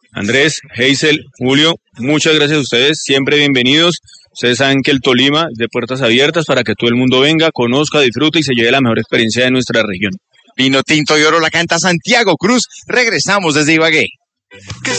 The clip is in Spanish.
Andrés, Hazel, Julio, muchas gracias a ustedes, siempre bienvenidos. Ustedes saben que el Tolima es de puertas abiertas para que todo el mundo venga, conozca, disfrute y se lleve la mejor experiencia de nuestra región. Vino tinto y oro la canta Santiago Cruz. Regresamos desde Ibagué.